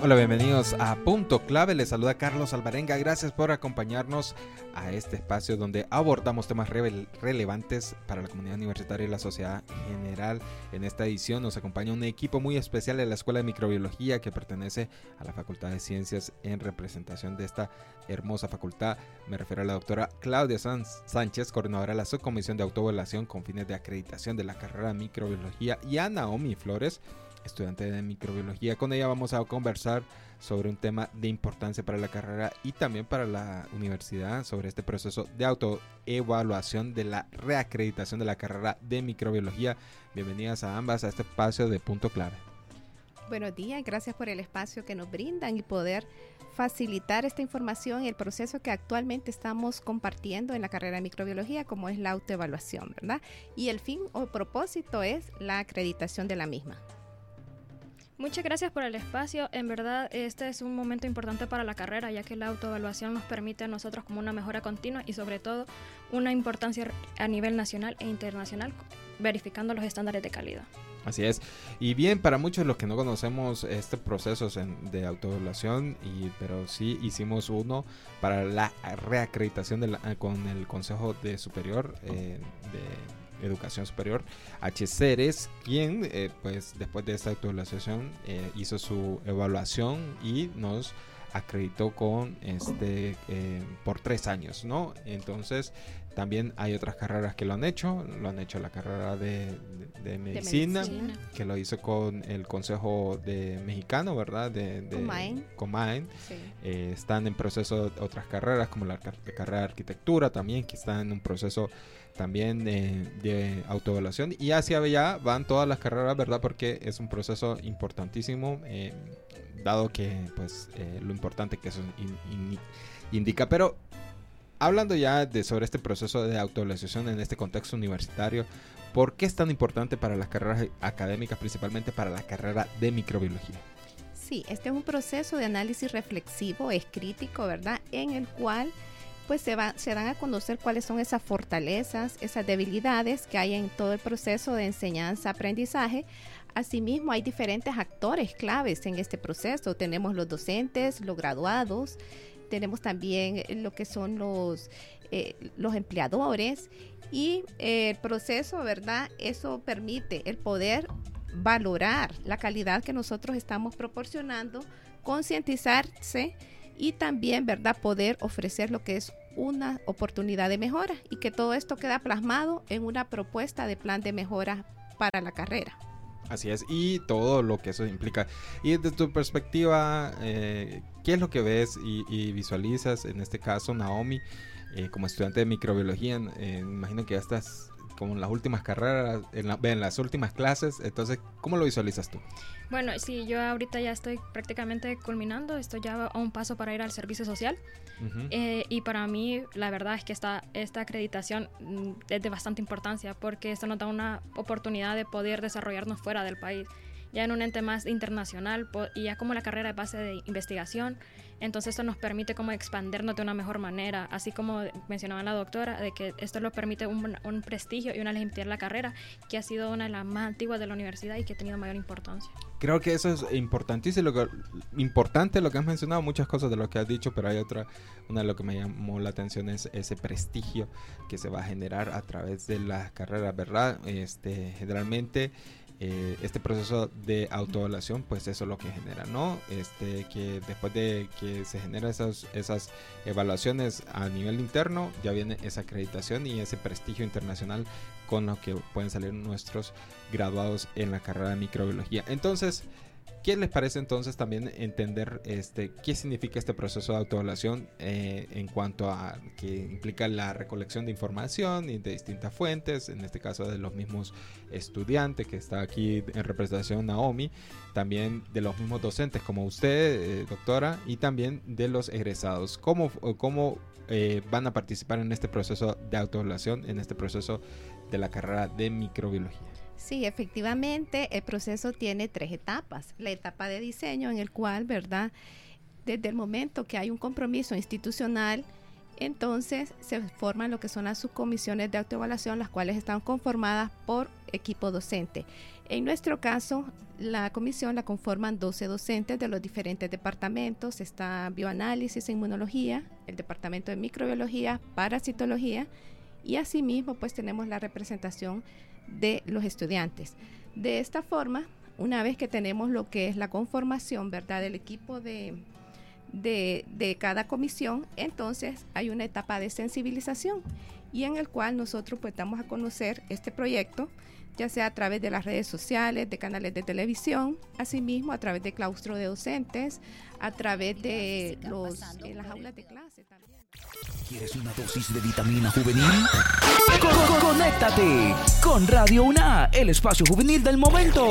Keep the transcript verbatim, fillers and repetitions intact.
Hola, bienvenidos a Punto Clave. Les saluda Carlos Alvarenga. Gracias por acompañarnos a este espacio donde abordamos temas re- relevantes para la comunidad universitaria y la sociedad en general. En esta edición nos acompaña un equipo muy especial de la Escuela de Microbiología que pertenece a la Facultad de Ciencias en representación de esta hermosa facultad. Me refiero a la doctora Claudia Sánchez, coordinadora de la Subcomisión de Autoevaluación con fines de acreditación de la carrera de Microbiología, y a Naomi Flores, estudiante de microbiología. Con ella vamos a conversar sobre un tema de importancia para la carrera y también para la universidad, sobre este proceso de autoevaluación de la reacreditación de la carrera de microbiología. Bienvenidas a ambas a este espacio de Punto Clave. Buenos días, gracias por el espacio que nos brindan y poder facilitar esta información y el proceso que actualmente estamos compartiendo en la carrera de microbiología, como es la autoevaluación, ¿verdad? Y el fin o propósito es la acreditación de la misma. Muchas gracias por el espacio. En verdad, este es un momento importante para la carrera, ya que la autoevaluación nos permite a nosotros como una mejora continua y sobre todo una importancia a nivel nacional e internacional, verificando los estándares de calidad. Así es. Y bien, para muchos de los que no conocemos este proceso de autoevaluación, y, pero sí hicimos uno para la reacreditación de la, con el Consejo de Superior eh, de Educación Superior, H C E R E S, quien eh, pues después de esta autoevaluación eh, hizo su evaluación y nos acreditó con este eh, por tres años, ¿no? Entonces también hay otras carreras que lo han hecho, lo han hecho la carrera de, de, de, medicina, de medicina, que lo hizo con el Consejo de Mexicano, ¿verdad? De, de Comaen. Comaen. Sí. Eh, están en proceso otras carreras como la car- carrera de arquitectura también, que están en un proceso también de, de autoevaluación, y hacia allá van todas las carreras, ¿verdad? Porque es un proceso importantísimo, eh, dado que pues eh, lo importante que eso in, in, indica. Pero hablando ya de sobre este proceso de autoevaluación en este contexto universitario, ¿por qué es tan importante para las carreras académicas, principalmente para la carrera de microbiología? Sí, este es un proceso de análisis reflexivo, es crítico, ¿verdad? En el cual pues se, va, se dan a conocer cuáles son esas fortalezas, esas debilidades que hay en todo el proceso de enseñanza-aprendizaje. Asimismo, hay diferentes actores claves en este proceso. Tenemos los docentes, los graduados, tenemos también lo que son los, eh, los empleadores, y eh, el proceso, ¿verdad? Eso permite el poder valorar la calidad que nosotros estamos proporcionando, concientizarse y también, ¿verdad?, poder ofrecer lo que es una oportunidad de mejora, y que todo esto queda plasmado en una propuesta de plan de mejora para la carrera. Así es, y todo lo que eso implica. Y desde tu perspectiva, eh, ¿qué es lo que ves y, y visualizas en este caso, Naomi, eh, como estudiante de microbiología? Eh, imagino que ya estás como en las últimas carreras, en, la, en las últimas clases, entonces, ¿cómo lo visualizas tú? Bueno, sí, yo ahorita ya estoy prácticamente culminando, estoy ya a un paso para ir al servicio social. Uh-huh. eh, y para mí la verdad es que esta, esta acreditación es de bastante importancia, porque esto nos da una oportunidad de poder desarrollarnos fuera del país, ya en un ente más internacional, y ya como la carrera es base de investigación, entonces esto nos permite como expandernos de una mejor manera, así como mencionaba la doctora, de que esto nos permite un, un prestigio y una legitimidad en la carrera, que ha sido una de las más antiguas de la universidad y que ha tenido mayor importancia. Creo que eso es importantísimo, lo que, importante lo que has mencionado, muchas cosas de lo que has dicho, pero hay otra, una de lo que me llamó la atención es ese prestigio que se va a generar a través de las carreras, ¿verdad? Este, generalmente eh, este proceso de autoevaluación, pues eso es lo que genera, ¿no? Este, que después de que se generan esas, esas evaluaciones a nivel interno, ya viene esa acreditación y ese prestigio internacional con lo que pueden salir nuestros graduados en la carrera de microbiología. Entonces, ¿qué les parece entonces también entender este, qué significa este proceso de autoevaluación eh, en cuanto a que implica la recolección de información y de distintas fuentes, en este caso de los mismos estudiantes, que está aquí en representación Naomi, también de los mismos docentes como usted, eh, doctora, y también de los egresados? ¿Cómo, cómo eh, van a participar en este proceso de autoevaluación, en este proceso de la carrera de microbiología? Sí, efectivamente, el proceso tiene tres etapas. La etapa de diseño, en el cual, ¿verdad?, desde el momento que hay un compromiso institucional, entonces se forman lo que son las subcomisiones de autoevaluación, las cuales están conformadas por equipo docente. En nuestro caso, la comisión la conforman doce docentes de los diferentes departamentos. Está bioanálisis e inmunología, el departamento de microbiología, parasitología, y asimismo pues tenemos la representación de los estudiantes. De esta forma, una vez que tenemos lo que es la conformación, ¿verdad?, del equipo de, de, de cada comisión, entonces hay una etapa de sensibilización y en el cual nosotros pues damos a conocer este proyecto, ya sea a través de las redes sociales, de canales de televisión, asimismo a través de claustro de docentes, a través de los, en las aulas de clase también. ¿Quieres una dosis de vitamina juvenil? Conéctate con Radio U N A, el espacio juvenil del momento.